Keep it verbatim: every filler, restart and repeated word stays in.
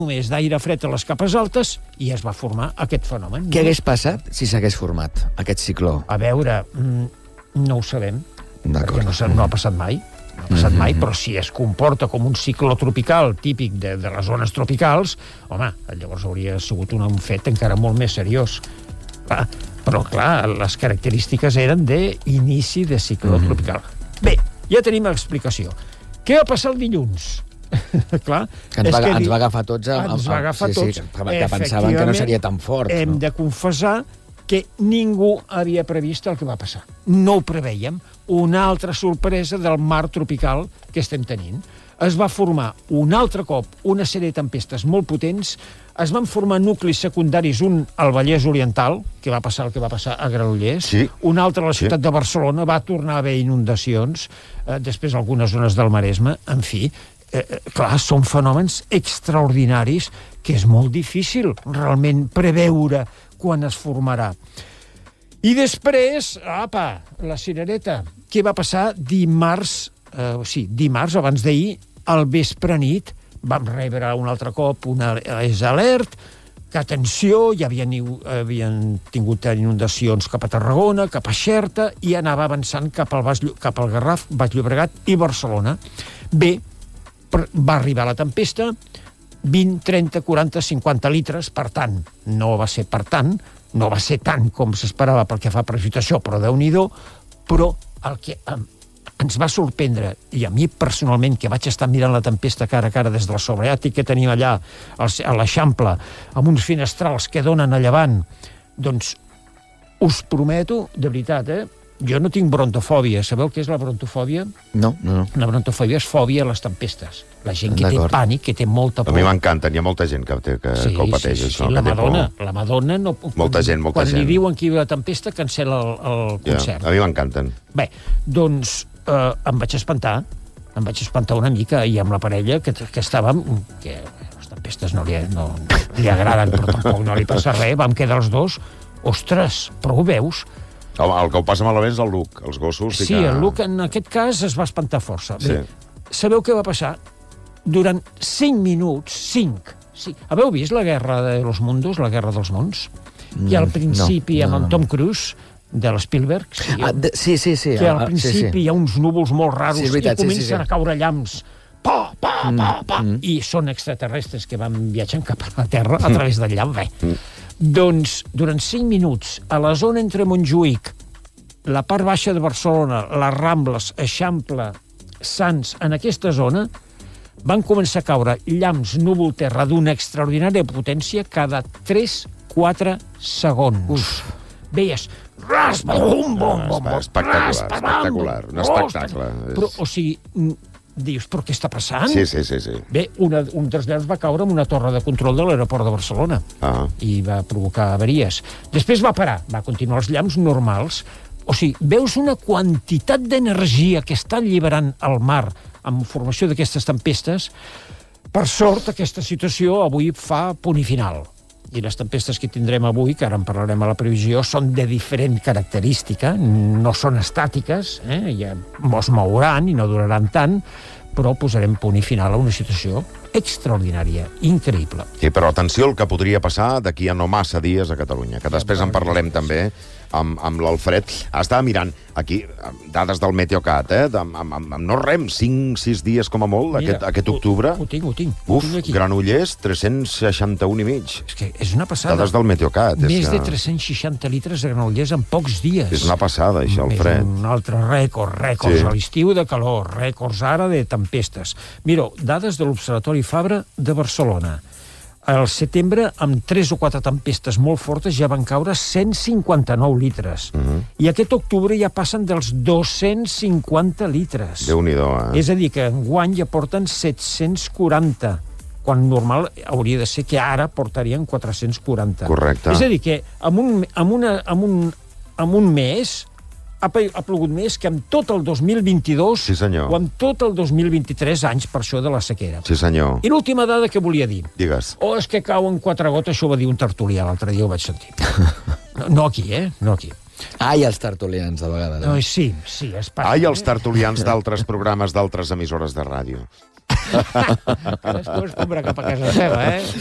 només d'aire fred a les capes altes i es va formar aquest fenomen. Què hagués passat si s'hagués format aquest cicló? A veure, no ho sabem, perquè no, no ha passat mai, no ha passat mai, però si es comporta com un cicló tropical típic de, de les zones tropicals, home, llavors hauria sigut un, un fet encara molt més seriós. Clar, però, clar, les característiques eren d'inici de cicló mm-hmm. tropical. Bé, ja tenim l'explicació. Què va passar el dilluns? Clar, que ens, va, que ens va agafar tots a, ens va agafar sí, tots sí, que, que pensaven que no seria tan fort. Hem no? de confessar que ningú havia previst el que va passar. No ho preveiem. Una altra sorpresa del mar tropical que estem tenint. Es va formar un altre cop una sèrie de tempestes molt potents, es van formar nuclis secundaris, un al Vallès Oriental, que va passar el que va passar a Granollers, sí. un altre a la ciutat sí. de Barcelona, va tornar a haver inundacions, eh, després algunes zones del Maresme, en fi, eh, clar, són fenòmens extraordinaris que és molt difícil realment preveure quan es formarà. I després, apa, la cirereta. Què va passar dimarts, eh, sí, dimarts, abans d'ahir, al vespre nit, vam rebre un altre cop una alert, que, atenció, ja havien, havien tingut inundacions cap a Tarragona, cap a Xerta, i anava avançant cap al, Baix, cap al Garraf, Baix Llobregat i Barcelona. Bé, va arribar la tempesta, vint, trenta, quaranta, cinquanta litres, per tant, no va ser per tant, no va ser tant com s'esperava pel que fa a precipitació, però Déu-n'hi-do, però el que ens va sorprendre, i a mi personalment, que vaig estar mirant la tempesta cara a cara des del sobreàtic que tenim allà a l'Eixample, amb uns finestrals que donen a llevant, doncs us prometo, de veritat, eh, jo no tinc brontofòbia. Sabeu què és la brontofòbia? No, no, no. La brontofòbia és fòbia a les tempestes. La gent que té pànic, que té molta por. A mi m'encanten, hi ha molta gent que, que, sí, que ho pateix, sí, sí, això. Sí, la Madonna, la Madonna no... Molta gent, molta quan gent. Quan li diuen que hi ha tempesta, cancela el, el concert. Ja, a mi m'encanten. Bé, doncs eh, em vaig espantar, em vaig espantar una mica, i amb la parella que, que estàvem, que les tempestes no li, no, li agraden, però tampoc no li passa res, vam quedar els dos, ostres, però ho veus? El, el que ho passa malament és el Luc, els gossos... Sí, que... el Luc en aquest cas es va espantar força. Sí. Bé, sabeu què va passar? Durant cinc minuts, cinc, sí. Haveu vist la Guerra de los Mundos, la Guerra dels Mons? Que al principi, no, no, amb no. en Tom Cruise, de l'Spielberg, sí, ah, de, sí, sí, sí, que al ah, principi sí, sí. hi ha uns núvols molt raros sí, veritat, i comencen sí, sí, sí. a caure llamps. Pa, pa, pa, pa. Mm, mm. I són extraterrestres que van viatjant cap a la Terra a través del llamp. Bé. Mm. Doncs, durant cinc minuts, a la zona entre Montjuïc, la part baixa de Barcelona, les Rambles, Eixample, Sants, en aquesta zona, van començar a caure llamps núvol terra d'una extraordinària potència cada tres quatre segons. Uf. Veies... Ras, bum, bum, bum, espectacular, espectacular, un espectacle. Però, o sigui, dius, però què està passant? Sí, sí, sí. sí. Bé, una, un dels llamps va caure en una torre de control de l'aeroport de Barcelona ah. i va provocar avaries. Després va parar, va continuar els llamps normals. O sigui, veus una quantitat d'energia que està alliberant el mar amb formació d'aquestes tempestes. Per sort, aquesta situació avui fa punt i final. I les tempestes que tindrem avui, que ara en parlarem a la previsió, són de diferent característica, no són estàtiques, eh? Ja es mouran i no duraran tant, però posarem punt i final a una situació extraordinària, increïble. Sí, però atenció al que podria passar d'aquí a no massa dies a Catalunya, que després en parlarem també amb, amb l'Alfred. Estava mirant aquí dades del Meteocat, eh? Amb, amb, amb no rem, cinc sis dies com a molt, Mira, aquest, aquest octubre. Ho, ho tinc, ho tinc. Uf, ho tinc aquí. Granollers, tres-cents seixanta-un i mig. És que és una passada. Dades del Meteocat. Més és de que... tres-cents seixanta litres de Granollers en pocs dies. És una passada, això, Alfred. És un altre rècord, rècords sí. a l'estiu de calor, rècords ara de tempestes. Mireu, dades de l'Observatori Fabra de Barcelona. Al setembre, amb tres o quatre tempestes molt fortes, ja van caure cent cinquanta-nou litres. Uh-huh. I aquest octubre ja passen dels dos-cents cinquanta litres. Déu-n'hi-do, eh? És a dir, que enguany ja porten set-cents quaranta, quan normal hauria de ser que ara portarien quatre-cents quaranta. Correcte. És a dir, que amb un, amb una, amb un, amb un mes ha plogut més que amb tot el dos mil vint-i-dos sí, senyor. o amb tot el dos mil vint-i-tres, anys per això de la sequera. Sí, senyor. I l'última dada que volia dir. Digues. Oh, és que cauen quatre gotes, això ho va dir un tertulià, l'altre dia ho vaig sentir. No, no aquí, eh? No aquí. Ai, els tertulians, de vegades. No, sí, sí, es passa. Ai, els tertulians d'altres programes, d'altres emissores de ràdio. Cadascú es compra cap a casa seva, eh?